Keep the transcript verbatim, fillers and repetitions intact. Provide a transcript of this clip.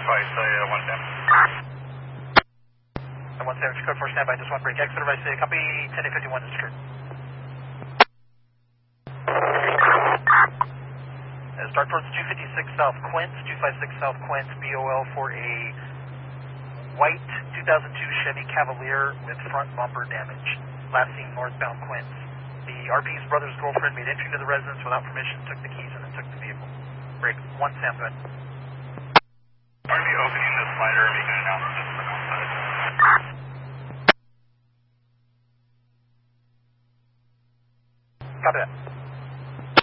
advice, say uh, one ten. one seven, code four, standby, just one break, exit, advice, say, copy, ten eight fifty-one, is true. Uh, start towards two fifty-six South Quince, two fifty-six South Quince, B O L for a white two thousand two Chevy Cavalier with front bumper damage. Last seen northbound Quince. The R P's brother's girlfriend made entry to the residence without permission, took the keys, and then took the vehicle. Break, one Sam, go ahead. Are we opening the slider and making an announcement from outside? Copy that.